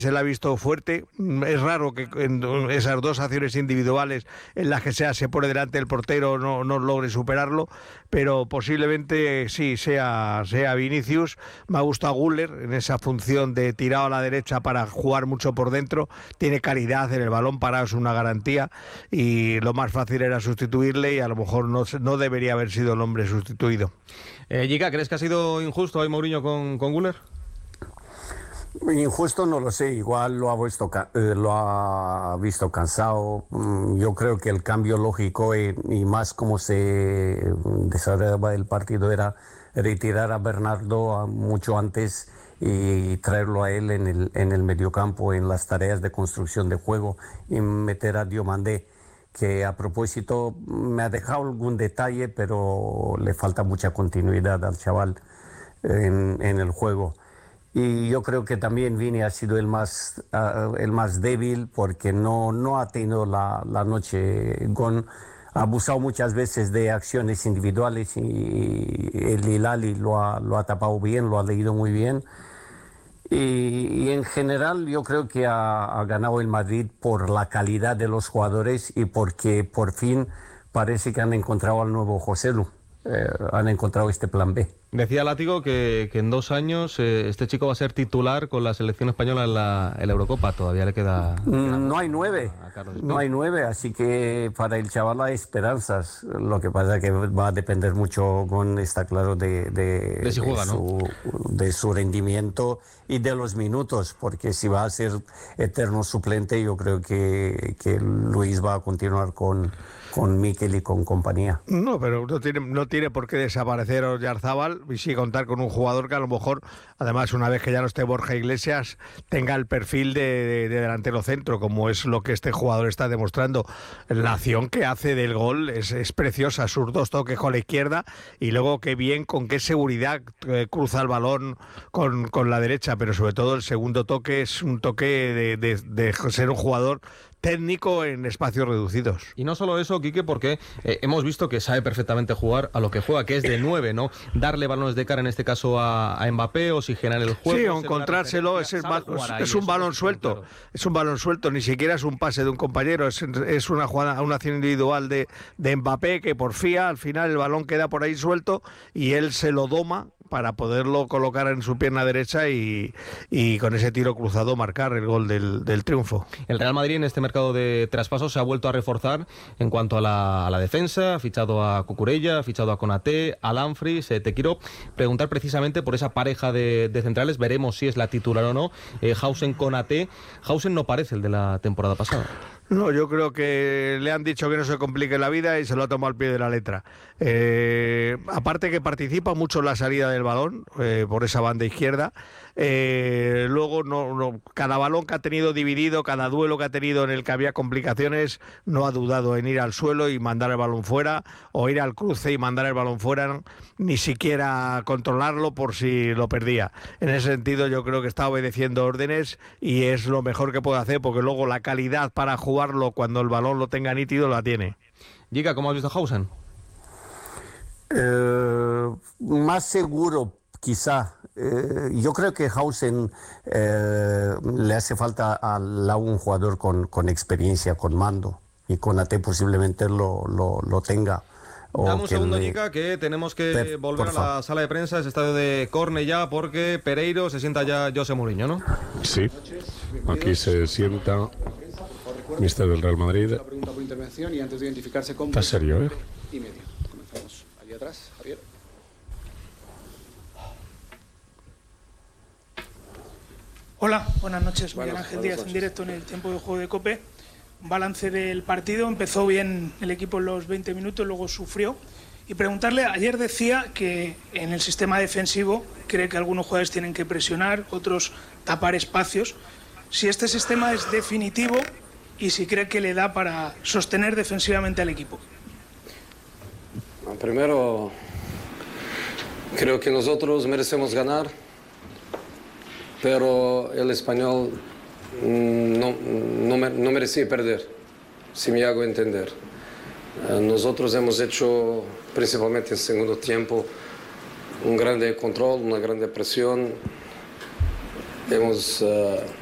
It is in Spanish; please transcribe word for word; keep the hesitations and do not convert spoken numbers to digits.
Se le ha visto fuerte, es raro que en esas dos acciones individuales en las que sea se pone delante del portero no, no logre superarlo, pero posiblemente sí sea, sea Vinicius. Me ha gustado Güler en esa función de tirado a la derecha para jugar mucho por dentro, tiene calidad en el balón parado, es una garantía, y lo más fácil era sustituirle y a lo mejor no, no debería haber sido el hombre sustituido. Eh, Giga, ¿crees que ha sido injusto ahí Mourinho con, con Güler? Injusto no lo sé, igual lo ha visto, eh, lo ha visto cansado. Yo creo que el cambio lógico y, y más como se desarrollaba el partido era retirar a Bernardo a mucho antes y traerlo a él en el, en el mediocampo, en las tareas de construcción de juego, y meter a Diomandé, que a propósito me ha dejado algún detalle, pero le falta mucha continuidad al chaval en, en el juego. Y yo creo que también Vini ha sido el más, uh, el más débil porque no, no ha tenido la, la noche. Gon ha abusado muchas veces de acciones individuales y el Hilali lo ha, lo ha tapado bien, lo ha leído muy bien. Y, y en general yo creo que ha, ha ganado el Madrid por la calidad de los jugadores y porque por fin parece que han encontrado al nuevo Joselu, eh, han encontrado este plan B. Decía Látigo que, que en dos años eh, este chico va a ser titular con la selección española en la, en la Eurocopa. Todavía le queda... Mm, no hay nueve, no hay nueve, así que para el chaval hay esperanzas. Lo que pasa es que va a depender mucho, con está claro, de, de, de, si juega, de, su, ¿no? de su rendimiento y de los minutos, porque si va a ser eterno suplente, yo creo que, que Luis va a continuar con... con Mikel y con compañía. No, pero no tiene, no tiene por qué desaparecer Oyarzábal y sí contar con un jugador que a lo mejor, además, una vez que ya no esté Borja Iglesias, tenga el perfil de, de, de delantero centro, como es lo que este jugador está demostrando. La acción que hace del gol es, es preciosa, sus dos toques con la izquierda y luego qué bien, con qué seguridad eh, cruza el balón con, con la derecha, pero sobre todo el segundo toque es un toque de, de, de ser un jugador técnico en espacios reducidos. Y no solo eso, Quique, porque eh, hemos visto que sabe perfectamente jugar a lo que juega, que es de nueve, ¿no? Darle balones de cara en este caso a, a Mbappé, oxigenar el juego. Sí, o encontrárselo, es, es, es un balón suelto, claro. Es un balón suelto, ni siquiera es un pase de un compañero, es, es una jugada, una acción individual de, de Mbappé que porfía, al final el balón queda por ahí suelto y él se lo doma para poderlo colocar en su pierna derecha y, y con ese tiro cruzado marcar el gol del, del triunfo. El Real Madrid en este mercado de traspasos se ha vuelto a reforzar en cuanto a la, a la defensa, ha fichado a Cucurella, ha fichado a Konaté, a Dumfries. Eh, te quiero preguntar precisamente por esa pareja de, de centrales, veremos si es la titular o no, eh, Hausen-Konaté. Hausen no parece el de la temporada pasada. No, yo creo que le han dicho que no se complique la vida y se lo ha tomado al pie de la letra. Eh, aparte que participa mucho en la salida del balón, eh, por esa banda izquierda. Eh, luego, no, no, cada balón que ha tenido dividido, cada duelo que ha tenido en el que había complicaciones, no ha dudado en ir al suelo y mandar el balón fuera, o ir al cruce y mandar el balón fuera, ni siquiera controlarlo por si lo perdía. En ese sentido, yo creo que está obedeciendo órdenes y es lo mejor que puede hacer, porque luego la calidad para jugar cuando el balón lo tenga nítido la tiene. Giga, ¿cómo has visto a Hausen? Eh, más seguro, quizá. Eh, yo creo que Hausen eh, le hace falta a la, un jugador con, con experiencia, con mando, y Konaté posiblemente lo, lo, lo tenga. Dame un segundo, le... Giga, que tenemos que per, volver a la sala de prensa, ese estadio de Cornellá, porque Pereiro se sienta ya José Mourinho, ¿no? Sí, aquí se sienta mister del Real Madrid. La pregunta por intervención y antes de identificarse con... Está serio, ¿eh? Y medio. Comenzamos. Allí atrás, Javier. Hola, buenas noches. Miguel Buenas, Ángel buenas Díaz noches. En directo en el tiempo de juego de COPE. Un balance del partido. Empezó bien el equipo en los veinte minutos, luego sufrió. Y preguntarle, ayer decía que en el sistema defensivo cree que algunos jugadores tienen que presionar, otros tapar espacios. Si este sistema es definitivo y si cree que le da para sostener defensivamente al equipo. Primero, creo que nosotros merecemos ganar, pero el Español no, no, no merecía perder, si me hago entender. Nosotros hemos hecho, principalmente en segundo tiempo, un grande control, una grande presión. Hemos... Uh,